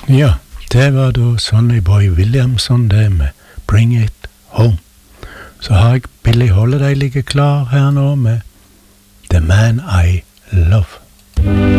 Ja, det var da Sonny Boy Williamson det med Bring It Home. Så har jeg Billie Holiday ligger klar her nå med The Man I Love.